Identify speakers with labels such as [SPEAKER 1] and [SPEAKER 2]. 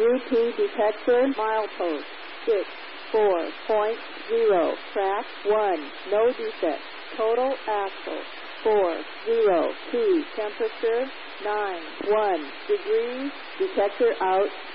[SPEAKER 1] U2 detector, milepost 64.0, track 1, no defect, total axle 402, temperature 91 degrees, detector out.